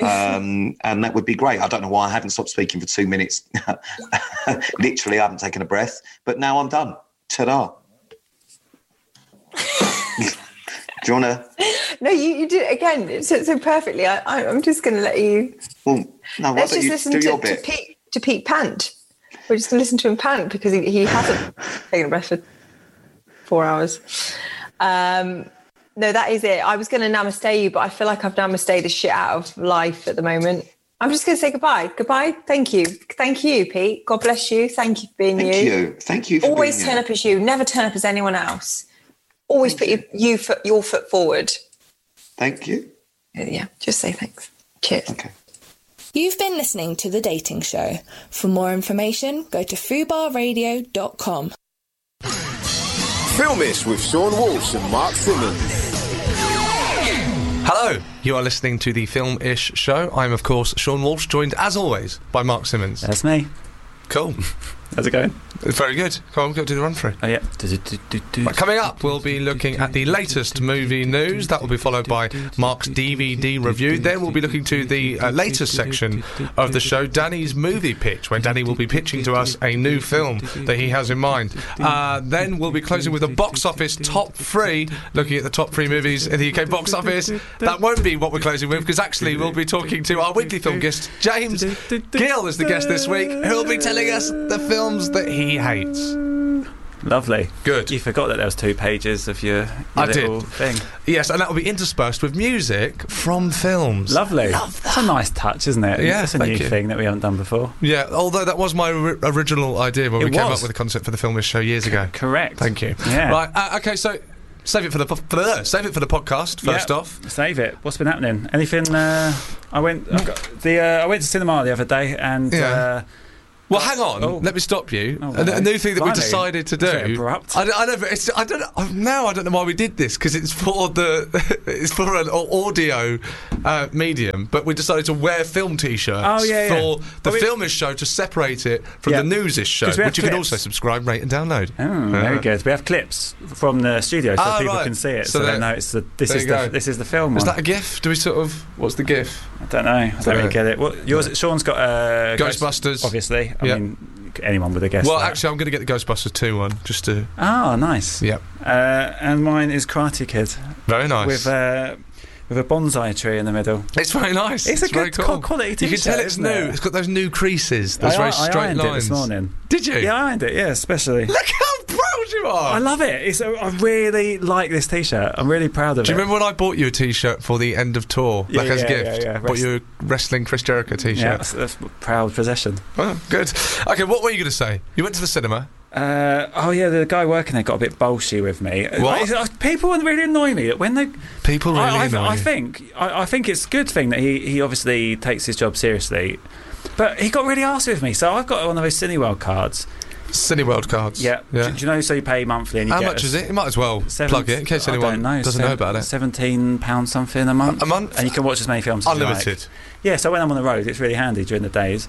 Um, and that would be great. I don't know why I haven't stopped speaking for two minutes. Literally, I haven't taken a breath, but now I'm done. Ta-da. Do you want to? No, you, you did it again so, so perfectly. I, I, I'm just going to let you. Well, no, why Let's don't just you listen do to, your to, bit? Pete, to Pete pant. We're just going to listen to him pant because he, he hasn't taken a breath for four hours. Um, no, that is it. I was going to namaste you, but I feel like I've namaste the shit out of life at the moment. I'm just going to say goodbye. Goodbye. Thank you. Thank you, Pete. God bless you. Thank you for being Thank you. you. Thank you for Always being turn you. up as you. Never turn up as anyone else. Always Thank put you. Your, you foot, your foot forward. Thank you. Yeah, just say thanks. Cheers. Okay. You've been listening to The Dating Show. For more information, go to foodbar radio dot com. Filmish with Sean Walsh and Mark Simmons. Hello, you are listening to the Film-ish show. I'm, of course, Sean Walsh, joined, as always, by Mark Simmons. That's me. Cool. How's it going? Very good. Come on, go do the run through. Oh, yeah. Right, coming up, we'll be looking at the latest movie news. That will be followed by Mark's D V D review. Then we'll be looking to the uh, latest section of the show, Danny's movie pitch, where Danny will be pitching to us a new film that he has in mind. Uh, then we'll be closing with a box office top three, looking at the top three movies in the U K box office. That won't be what we're closing with, because actually we'll be talking to our weekly film guest, James Gill, is the guest this week, who will be telling us the films that he hates. Lovely. Good. You forgot that there was two pages of your, your I little did. thing. Yes, and that will be interspersed with music from films. Lovely. Love that. It's a nice touch, isn't it? Yeah, it's a thank new you. thing that we haven't done before. Yeah, although that was my ori- original idea when It we came was. up with the concept for the Filmist show years ago. Correct. Thank you. Yeah. Right. Uh, okay. So save it for the po- for the- save it for the podcast. First Yep. off, Save it. What's been happening? Anything? Uh, I went. I got the. Uh, I went to cinema the other day, and Yeah. uh, well, hang on. Oh. Let me stop you. Oh, a, a no. new thing that we Blimey. decided to That's very do. abrupt. I, don't- I know, but it's, I don't. know- Now I don't know why we did this because it's for the it's for an au- audio uh, medium. But we decided to wear film T-shirts Oh, yeah, yeah. for the Well, we- Filmish show to separate it from Yeah. the Newsish show, 'Cause we have which you can clips. also subscribe, rate, and download. Oh, very Yeah. good. We have clips from the studio so Ah, people right. can see it, So so, they that- know it's the. This there is you the. go. This is the film. Is one. that a GIF? Do we sort of? What's the GIF? I don't know. I don't Don't really know. get it. What yours? Sean's got uh, Ghostbusters. Obviously, I Yeah. mean, anyone would have guessed. Well, that. actually, I'm going to get the Ghostbusters two one just to. Oh, nice. Yep. Uh, and mine is Karate Kid Very nice. with uh, with a bonsai tree in the middle. It's very nice. It's a very good cool. quality You can t-shirt, tell it's isn't new. it? It's got those new creases, those I, very I straight ironed lines. it this morning. Did you? Yeah, I ironed it. Yeah, especially. Look how proud you are. I love it. It's, I really like this T-shirt. I'm really proud of Do it. you remember when I bought you a T-shirt for the end of tour, Yeah, like as a yeah, gift? yeah, yeah. Bought you a wrestling Chris Jericho T-shirt. Yeah, that's, that's a proud possession. Oh, good. Okay, what were you going to say? You went to the cinema. Uh, oh yeah, the guy working there got a bit bolshy with me. What? Uh, People really annoy me that when they. People really I, I, annoy I you. think I, I think it's a good thing that he, he obviously takes his job seriously, but he got really arsy with me. So I've got one of those Cineworld cards. Cineworld cards. Yeah. yeah. Do, do you know? So you pay monthly and you How get much a is it? You might as well seven- plug it in case I anyone don't know, doesn't seven- know about it. Seventeen pounds something a month. A month? and you can watch as many films as you like. Unlimited. Yeah, so when I'm on the road, it's really handy during the days.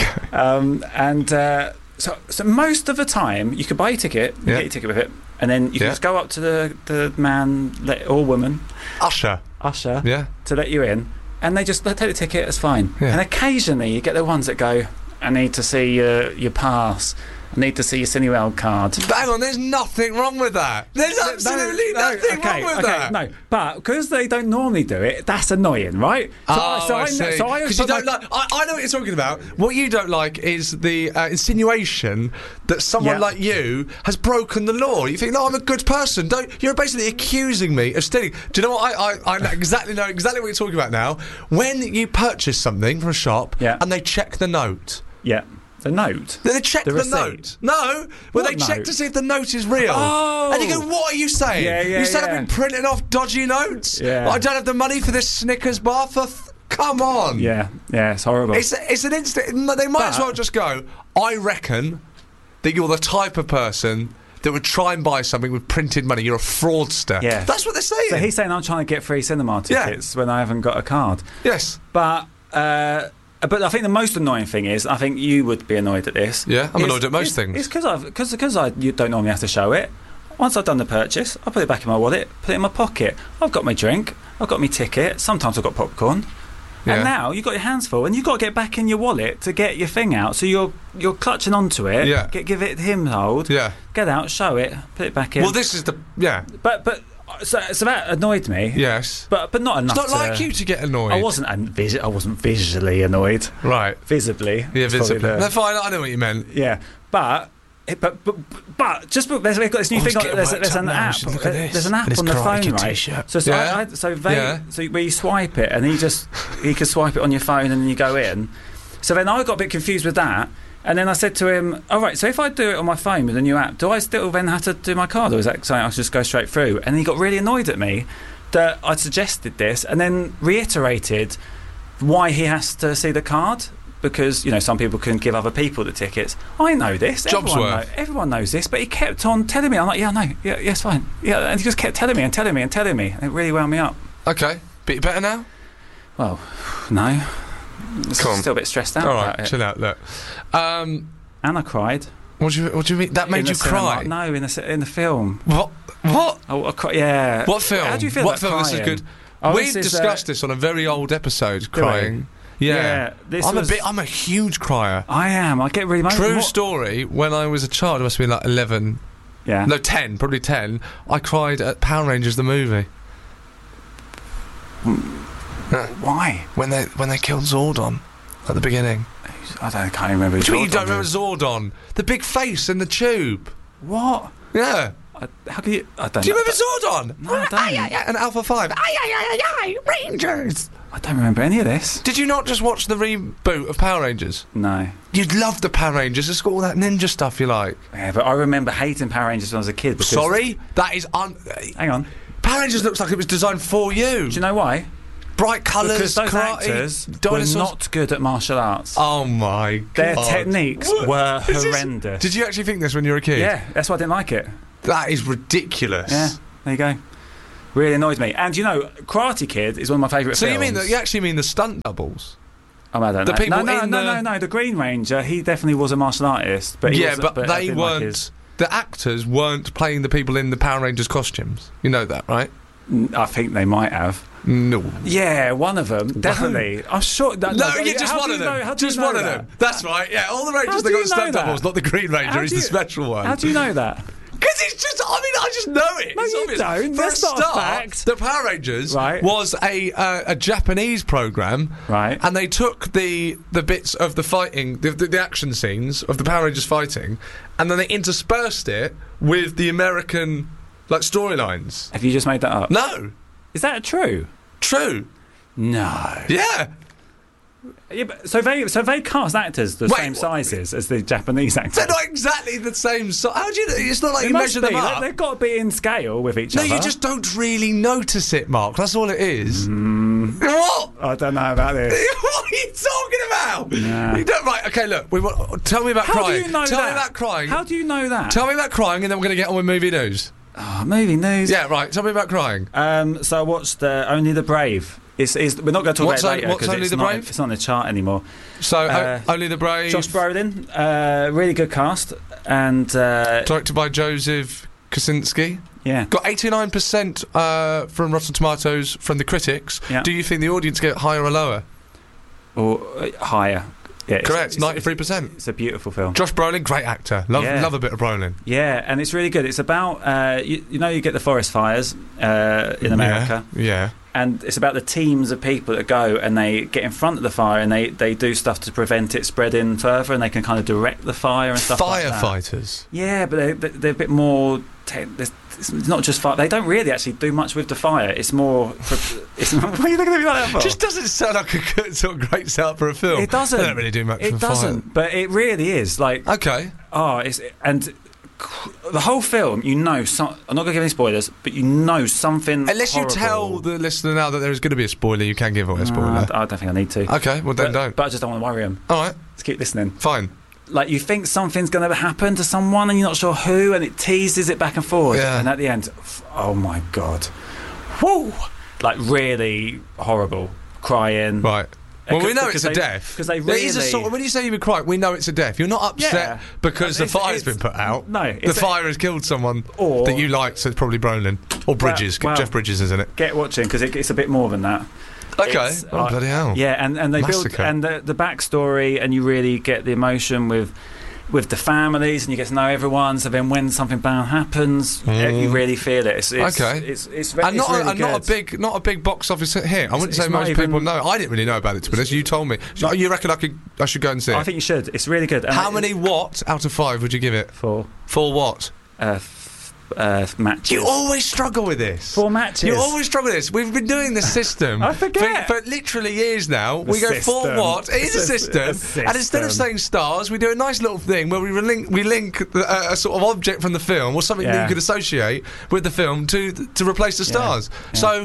um, and uh, so, so most of the time, you can buy your ticket, you Yeah. get your ticket with it, and then you can Yeah. just go up to the, the man let, or woman, Usher. usher, Yeah. to let you in, and they just they take the ticket, it's fine. Yeah. And occasionally, you get the ones that go, I need to see your, your pass. I need to see your Cineworld card. But hang on, there's nothing wrong with that. There's absolutely No, no, nothing okay, wrong with okay, that. No, but because they don't normally do it, that's annoying, right? So Oh, so I know- see. so I Because you but don't like. I, I know what you're talking about. What you don't like is the uh, insinuation that someone Yeah. like you has broken the law. You think, no, I'm a good person. Don't. You're basically accusing me of stealing. Do you know what? I, I, I exactly know exactly what you're talking about now. When you purchase something from a shop Yeah. and they check the note. Yeah, the note. They check The the, receipt? note. No, well, What they check note? to see if the note is real. Oh. And you go, what are you saying? Yeah, yeah, you said yeah. I've been printing off dodgy notes. Yeah. I don't have the money for this Snickers bar. For f- come on. Yeah, yeah, it's horrible. It's it's an instant. They might as But- well just go. I reckon that you're the type of person that would try and buy something with printed money. You're a fraudster. Yeah. That's what they're saying. So he's saying I'm trying to get free cinema Yeah. tickets when I haven't got a card. yes. But uh, but I think the most annoying thing is, I think you would be annoyed at this. Yeah, I'm is- annoyed at most is- things. It's because I've because because I you don't normally have to show it. Once I've done the purchase, I put it back in my wallet, put it in my pocket. I've got my drink, I've got my ticket. Sometimes I've got popcorn. Yeah. And now you've got your hands full, and you've got to get back in your wallet to get your thing out. So you're you're clutching onto it. Yeah. Get, give it him hold. Yeah. Get out, show it, put it back in. Well, this is the yeah. But but so, so that annoyed me. Yes. But but not enough. It's not to, like you to get annoyed. I wasn't un- vis- I wasn't visually annoyed. Right. Visibly. Yeah, is probably visibly. the- No, fine. I know what you meant. yeah, but. It, but, but but just but there's, we've got this new Oh, thing. he's On, getting there's, worked there's up an now. app. Should look at this. There's an app And his on the Karate phone, Kid right? t-shirt. So, so, Yeah. I, I, so, they, Yeah. so where you swipe it, and he just he can swipe it on your phone, and then you go in. So then I got a bit confused with that, and then I said to him, "All right, so if I do it on my phone with a new app, do I still then have to do my card, or is that something I should just go straight through?" And he got really annoyed at me that I'd suggested this, and then reiterated why he has to see the card. Because, you know, some people can give other people the tickets. I know this. Job's everyone, worth. know, everyone knows this. But he kept on telling me. I'm like, yeah, no, yeah, yes, fine. Yeah, and he just kept telling me and telling me and telling me. And it really wound me up. Okay. Bit better now. Well, no. I'm Come on. still a bit stressed out All about right. it. Chill out. Look. Um. And I cried. What do you What do you mean? That in made the you cinema. cry? No, in the ci- in the film. What? What? Oh, I cried, yeah. What film? How do you feel What about film? This is crying? good. Oh, We've this is, discussed uh, this on a very old episode. we? Crying. Yeah. Yeah, this I'm was- a bit. I'm a huge crier. I am. I get really emotional. True What- story. When I was a child, I must have been like eleven. Yeah. No, ten. Probably ten. I cried at Power Rangers the movie. Why? When they when they killed Zordon at the beginning. I don't. I can't remember. What do you mean you Zordon don't remember is. Zordon? The big face in the tube. What? Yeah. I, how can you? I don't. Do you know. remember Zordon? No, I don't. Aye, aye, aye, and Alpha Five. Aye, aye, aye, aye, aye, Rangers. I don't remember any of this. Did you not just watch the reboot of Power Rangers? No. You'd love the Power Rangers. It's got all that ninja stuff you like. Yeah, but I remember hating Power Rangers when I was a kid. Because Sorry, that is un. Hang on. Power Rangers looks like it was designed for you. Do you know why? Bright colours, Because those karate, actors dinosaurs. were not good at martial arts. Oh my god. Their techniques What? were Is this- horrendous. Did you actually think this when you were a kid? Yeah, that's why I didn't like it. That is ridiculous. Yeah, there you go. Really annoys me. And you know, Karate Kid is one of my favourite So films. you mean that? You actually mean the stunt doubles? Oh, I don't the know. people no, no, in no, the- no, no. The Green Ranger, he definitely was a martial artist. But he yeah, was, but, but I they didn't like weren't. his- The actors weren't playing the people in the Power Rangers costumes. You know that, right? I think they might have. No. Yeah, one of them, definitely. I'm sure. No, No, no, you're just how one do of you them. know- how do you just know one of that? them. That's right. Yeah, all the How Rangers do they got you the stunt know that? doubles, not the Green Ranger. How He's do the you- special one. How do you know that? Because it's just, I mean, I just know it. No, it's you obvious. don't. For That's a not a start, fact. the Power Rangers Right. was a uh, a Japanese program, Right. And they took the the bits of the fighting, the, the, the action scenes of the Power Rangers fighting, and then they interspersed it with the American like storylines. Have you just made that up? No, Is that true? true. No. Yeah. Yeah, but, so they so they cast actors the Wait, same what- sizes as the Japanese actors. They're not exactly the same size. How do you? It's not like They you must measure them be. up. They, have got to be in scale with each No, other. you just don't really notice it, Mark. That's all it is. Mm. What? I don't know about this. What are you talking about? Nah. You don't, right, okay, look. We want, tell me about How crying. do you know tell that? me about crying. How do you know that? Tell me about crying, and then we're going to get on with movie news. Oh, movie news. Yeah, right. Tell me about crying. Um, so I watched uh, Only the Brave. It's, it's, we're not going to talk What's about on- it later what's because Only it's, the not- Brave? it's not on the chart anymore. So, Uh, o- Only the Brave. Josh Brolin, uh, really good cast, and uh, Directed by Joseph Kosinski. yeah, Got eighty-nine percent uh, from Rotten Tomatoes from the critics. Yeah. Do you think the audience get higher or lower? or uh, higher. Yeah, it's- Correct, it's- ninety-three percent. It's a beautiful film. Josh Brolin, great actor. Love, Yeah. love a bit of Brolin. Yeah, and it's really good. It's about uh, you, you know you get the forest fires uh, in America. Yeah. yeah. And it's about the teams of people that go and they get in front of the fire and they, they do stuff to prevent it spreading further, and they can kind of direct the fire and stuff like that. Firefighters. Yeah, but they, they, they're a bit more. Te- there's- it's not just fire. They don't really actually do much with the fire. It's more. It's what are you looking at me like that for? Just doesn't sound like a good sort of great setup for a film. It doesn't. They don't really do much It for doesn't, but it really is like. fire. Okay. Oh, it's and the whole film. You know, some, I'm not going to give any spoilers, but you know something. Unless you horrible. tell the listener now that there is going to be a spoiler, you can give away a No, spoiler. I, I don't think I need to. Okay, well then but, don't. But I just don't want to worry them. All right, Let's keep listening. fine. Like you think something's going to happen to someone and you're not sure who, and it teases it back and forth, Yeah. and at the end, f- oh my god, whoa! Like really horrible, crying. Right. Well, Because- we know because it's a they- death. because they There is a really- sort of, when you say you were crying, we know it's a death. You're not upset Yeah. because the It's- fire's it's- been put out. no, the it's a- fire has killed someone Or- that you liked, so it's probably Brolin or Bridges. well- Jeff Bridges is in it. Get watching because it, it's a bit more than that. Okay. It's, Oh, like- bloody hell. Yeah, and, and they build Massacre. and the the backstory, and you really get the emotion with with the families, and you get to know everyone. So then, when something bad happens, Mm. you really feel it. It's, it's, Okay. it's it's, And it's not, really a, and not a good. big, not a big box office hit. I wouldn't It's- say it's not most even- people know. I didn't really know about it, to be honest. You told me. So you reckon I could? I should go and see it. I think you should. It's really good. And How it- many what out of five would you give it? Four For what? uh, f- uh, matches. You always struggle with this. Four matches. You always struggle with this. We've been doing this system I forget. For, for literally years now. The we go for system. what? It is a It's a- system. a And instead of system. saying stars, we do a nice little thing where we relink, we link the, uh, a sort of object from the film or something that Yeah. you could associate with the film to to replace the Yeah. stars. Yeah. So,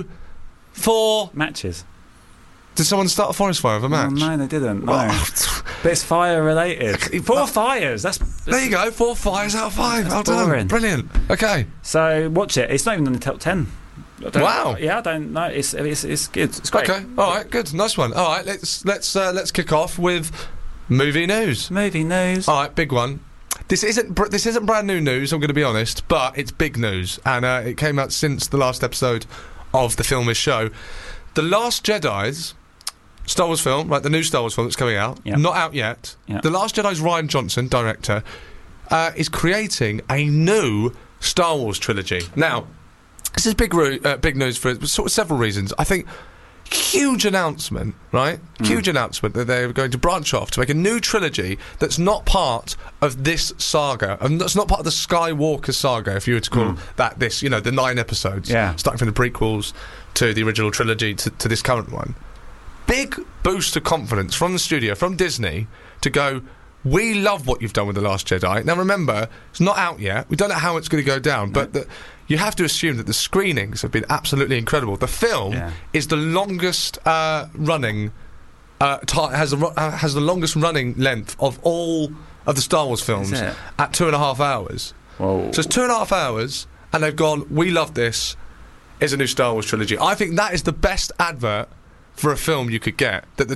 for matches. did someone start a forest fire with a match? Oh, no, they didn't. No. Well, But it's fire related. Four fires. That's there you go. Four fires out of five. Well That's done. boring. Brilliant. Okay. So watch it. It's not even in the top ten. I don't- Wow. Yeah, I don't know. It's it's it's good. It's great. Okay. All right. Good. Nice one. All right. Let's let's uh, let's kick off with movie news. Movie news. All right, big one. This isn't br- this isn't brand new news. I'm going to be honest, but it's big news, and uh, it came out since the last episode of the Filmish Show. The Last Jedi's Star Wars film, like the new Star Wars film that's coming out, Yeah. not out yet. Yeah. The Last Jedi's Rian Johnson, director, uh, is creating a new Star Wars trilogy. Now, this is big, ru- uh, big news for sort of several reasons. I think huge announcement, right? Mm. Huge announcement that they're going to branch off to make a new trilogy that's not part of this saga, and that's not part of the Skywalker saga, if you were to call mm. that this, you know, the nine episodes, yeah. starting from the prequels to the original trilogy to, to this current one. Big boost of confidence from the studio, from Disney, to go, we love what you've done with The Last Jedi. Now remember, it's not out yet. We don't know how it's going to go down, but the, you have to assume that the screenings have been absolutely incredible. The film yeah. is the longest uh, running, uh, t- has, the, uh, has the longest running length of all of the Star Wars films at two and a half hours. Whoa. So it's two and a half hours, and they've gone, we love this, is a new Star Wars trilogy. I think that is the best advert for a film you could get, that the